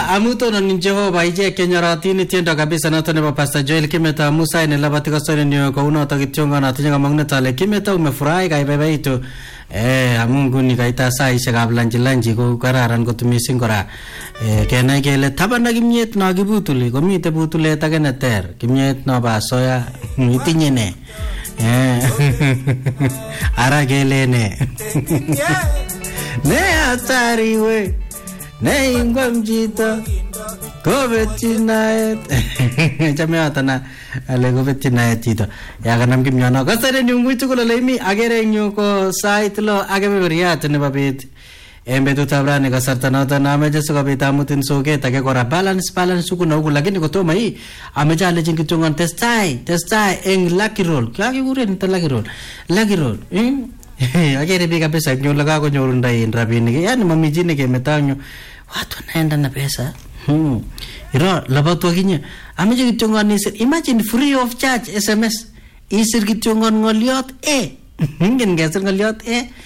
Aya amuto non Jehova ije kenyaratini tiendo kabisa nato nebo Pastor Joel Kimeta Musa ine labati kasoni niyo kwa uno takitionga na tinyanga magnet ale Kimeta umefurahi kaibebeitu amungu ni kaita saa isha kablanji ko kararan ko tumising kora kenai kele tabana kimyet na kibutuli komite butulet age neter kimyet no basoya itinye ne ara kele ne atari we ne ingwam jito Kovetinaet Chame atana ale kovetinaet chito ya kanam kimyono kasare ni ngui tugul ole mi agere nyu ko sait lo age beberiat nebo bet en betut abrane kasarta noto nameje sikobit amutin soket age kora balance kuno huku lakini kotomo hii ameje alejin kitongon testai en lucky roll kakikuren ta lucky roll agere bi kabisa nyu laga ko nyoru ndai rabinik yani mamijini kemetanyo watu wanaenda na pesa iro labat wakinya ameje kitongon isir imagine free of charge SMS isir kitongon ngoliot ngin gesir ngoliot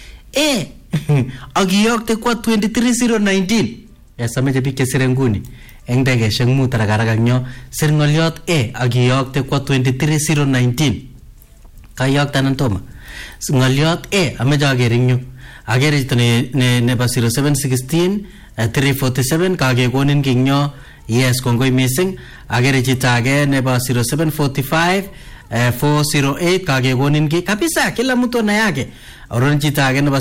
agiyokte kwa 23019 ameje bike sirenguni engdege shengmu taragaraga nyo sir ngoliot agiyokte kwa 23019 kayokta nantoma ngoliot ameje agerinyo agere jito ne ba 0716 347 kage konin kinyo yes kongoi missing agere chitage nebo 0745 408 kage konin ki kabisa kila mtu na yake oron chitage nebo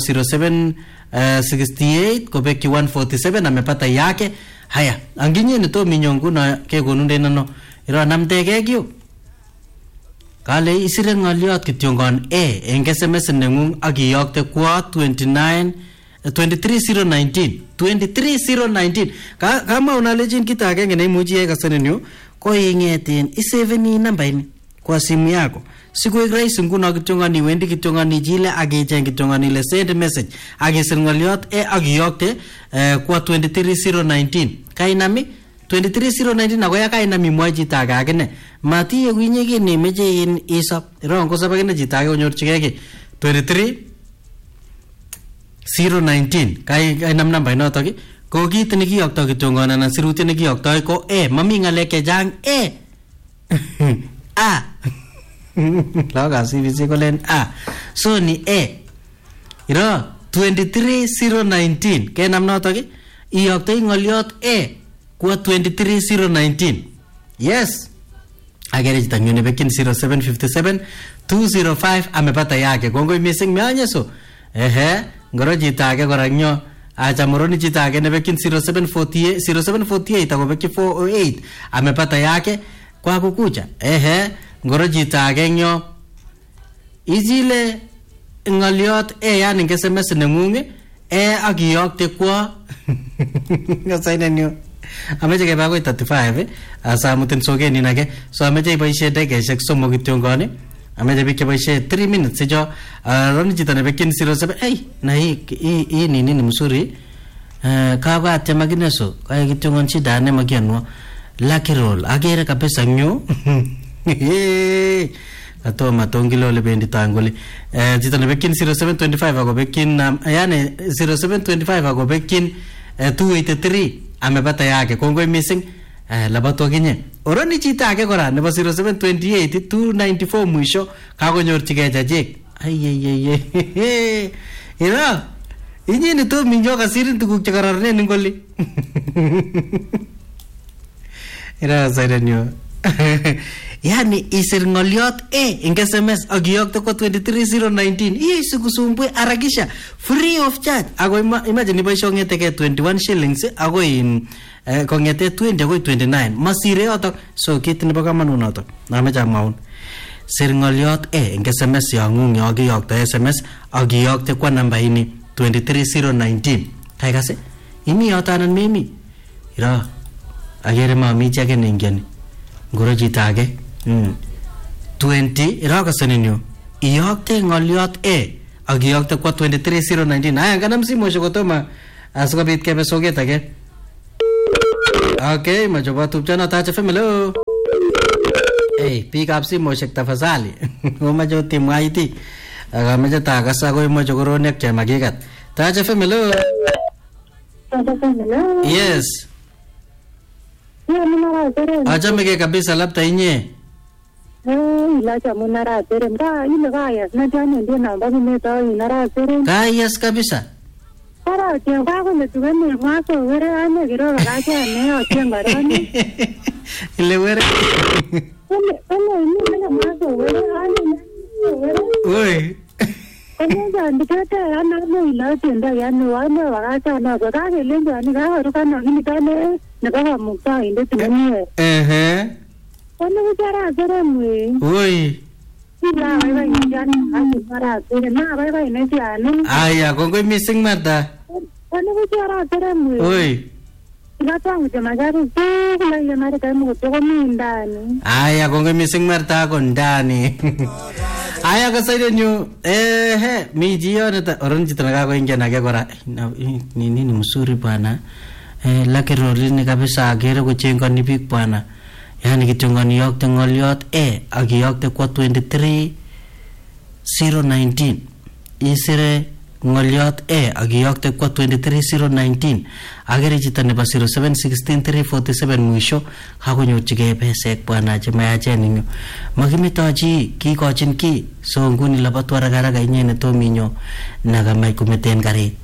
0768 kobeki 147 amepata yake haya anginye nito minyongu na ke konunde nano iro namtege kyu kale isire ngaliot kityongon en SMS nengung agiyokte kwa 23019 kama unalejin kita agenge na imuji eka sanenyo ko ingeten iseveni namba ini kwa simu yako siku rahisi nguno kityongani wendi kityongani jile agecheng kityongani le send message agesir ngaliot agiyokte kwa 23019 kainami 23019 akoya kainami mwa chita agene mati yeginye ki nemeje in isop rongo sabagene chita age onyorchige ki 23019 kai nam namba inoto ki ko kit ne kiyokto kityongana na sirutye ne kiyokto ko mami ngale ke jang laga CVC kolen so ni iro 23019 ke nam noto ki iyokto ngoliot kwa 23019 yes agere jitanyone bekin 0757 205 amepata yake kongoi missing mianyeso ngoro jitage koranyo acha moroni jitage ne bekin 0748 ako beki 408 amepata yake kwa kukucha ngoro jitage nyo izile ngaliot yani SMS nengunge agiyokte kwa ngasaina nyo ameje ke bago 35 asamutin sogeni nage so ameje iboishe dekeshek somok kityongoni ameje bike boishe 3 minutes jo roni jitane bekin 07 na hii nini mzuri kawa temagineso kaya kityongon shida ne magianwa lucky roll agere kabisa nyo atoma tongilo le bendi tangoli jitane bekin 0725 ago bekin yani 0725 ago bekin 283 amepata yake kongoi missing labato kinye oroni chita ake kora nebo 0728 294 mwisho kakonyorchige jajek ira inye ni to minyo kasirin tuguk chekararnen ngoli ira zairenyo yani isir ngoliot in SMS agiyokte kwa 23019 hii sikusumbwe arakisha free of charge ako imagine iboisho ngeteke 21 shillings ako in kongete 20 ako 29 masire yoto so kit nebo kamanut noto namecha maun sir ngoliot in SMS yangung agiyokte SMS agiyokte kwa namba ini 23019 kaikase imi yotanan mimi ira agere mami chake ningiani ngoro jitage 20 iraka saninyo iyokte ngoliot agiyokte kwa 23019 aya kanam simo shokotoma asikobit kebe soget age okay majoba tupchana tache family pick up simo shek tafadhali umajo timwaiti agameje tagasa ko imojo koronek chemagigat tache family yes Munara tere. Achame ke kabisa labda inye. Ilacha munara tere. Mka ile kaya na jani ndio namba nimetoa munara tere. Kayas kabisa. Para tianga kule tuwene maso were ane kiro kaja ne otianga rani. Ile were. Ile maso were ane were. Oi. Kaya ndikete ana no ilacha nda yani wane wakaja na kwa lenga ni ga ruka na ni kale na kama mukta inde tumie. Kone bichara tere mwe. Oi. Ila bye jani ani para tere na bye ne jani. Aya kongoi missing Martha. Kone bichara tere mwe. Oi. Ila tangu jamagari kula ile mara kama kutoka ndani. Aya kongoi missing Martha ko ndani. Aya kasaide nyu miji yone oron jitana ko ingia na kora nini mzuri bwana. Laki rolini kabisa agere kuchenga ni big bwana. Yani kitungani yokte ngoliot ak yokte kwa 23019 isire ngoliot ak yokte kwa 23019 agere chito nebo 0716347 mwisho kakonyorchigei pesek bwana chemayachen inyo makimetochi kikochin ki so nguni labatu haraka inyene tominyo nakamai kumeten karit.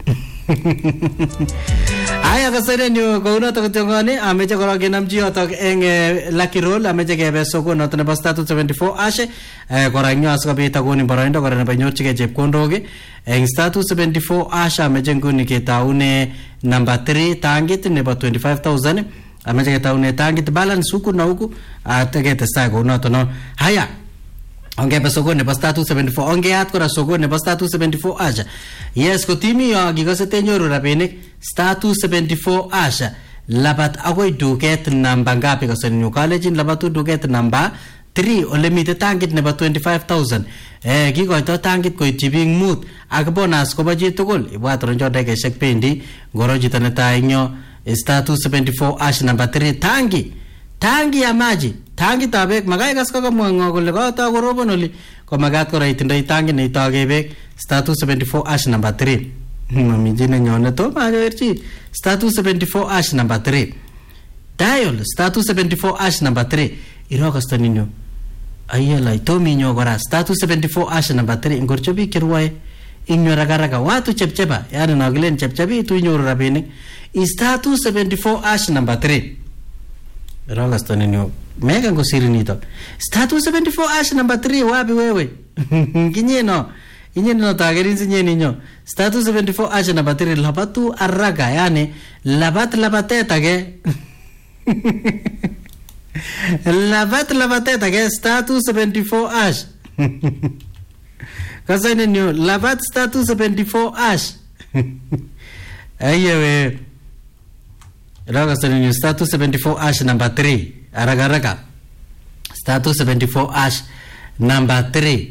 Aya kasere nyo kounoto kitongoni ameche kora kenamchi yotok eng Lucky Roll ameche kebe soko noto nebo status 74 ashe kora nyo asikobit akonin boroindo kora nebo nyorchigei chepkondok eng status 74 ashe ameche nguni ketaune number 3 tangit nebo 25000 ameche ketaune tangit balance huku na huku ateketestai kounoto no. Haya ongebe soko nebo status 74 ongeat kora soko nebo status 74 asha. Yes kotimi yo kikose tenyoru rabinik status 74 asha labat akoi duket namba ngapi kasen nyu college labatu duket namba 3 ole mite tangit nebo 25000 kikoito tangit koityi biik mut ak bonus kobo chi tugul ibwat ronjo dekeshek pendi ngoro chito netai nyo status 74 ash namba 3 tangi ya maji tangi tabek magai kas ko mo kole ko ta korobon oli ko magat ko itindoi tangi ne itoge bek status 74 ash namba 3 mami jine nyone to ma gerchi status 74 ash namba 3 dial status 74 ash namba 3 iroko staninyo ayela itomi nyo gora status 74 ash namba 3 ngorcho bi kirwae inyo raga watu chepcheba yani nagilen chepchebi tu nyoru rabinik status 74 ash namba 3 iroko staninyo mega ngosiri nito status 74 ash namba 3 wapi wewe kinyeno inyeno tagerin sinyeni nyo status 74 ash namba 3 labatu araga yani labatet age labatet age status 74 ash kasane nyo labat status 74 ash ayewe raga sane status 74 ash namba 3 araga status 74 ash namba 3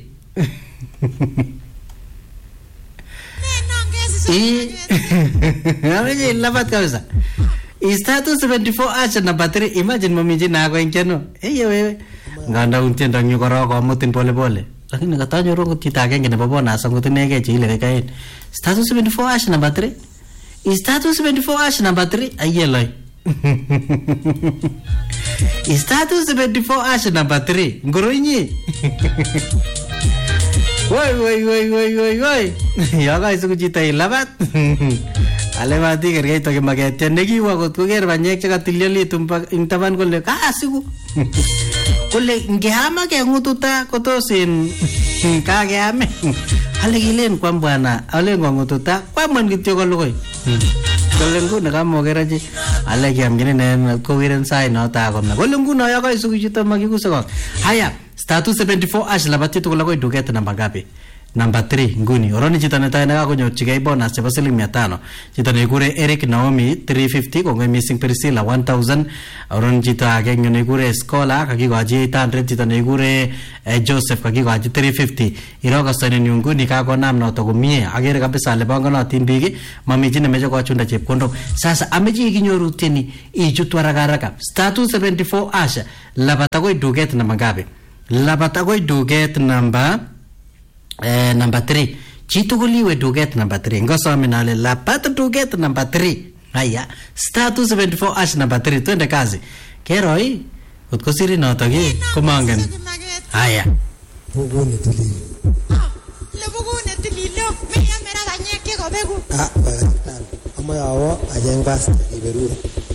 Ameje labat kabisa. Status 74 ash namba 3 imagine momiji na kwa incheno. Wewe nganda untienda nyu koroko amutin pole. Lakini katanyo rongo tita agenge nebo bonus angutinege chile kain. Status 74 ash namba 3. Status 74 ash namba 3 ayeloi. Status 74 ash namba 3 ngoroinyi. Woi. Yaga isu kuchita ilabat. Ale mati kergai to ke magete negi wa kot ko ger banyek chaka tilyali tumpa intaban kolle ka asiku. Kolle ngehama ke ngututa kotosin ka geame. Ale gilen kwam bwana, ale ngututa kwamon kityo kolokoi. Kolle ngune kamo geraji ale kiam gine ne ko wiren sai no ta komna. Kolle ngune yaga isu kuchita magikusa. Haya status 74 ash labati to kolokoi duket namba ngapi? Number 3 nguni oroni chito netai nakakonyorchigei bonus chebo siling 500 chito nekure Eric Naomi 350 kongoi missing Priscilla 1000 oroni chito age nekure Scholar kakikochi 800 chito nekure Joseph kakikochi 350 iroko sone nguni kakonam noto komie agere kabisa ale banganotin biik mami chi nemeche kochunda chepkondok sasa ameche ikinyoru tieni ichutu haraka status 74 asha labata koi duket namba ngapi labata koi duket namba number 3 chitukuliwe duket number 3 ngosome nale lapat duket number 3 haya status 74 ash number 3 twende kazi kero ii kot ko siri notok komangen haya buku netilil le buku netilil meyamera banyek chekobegu bakaktan amoe awo acheng pasta iberure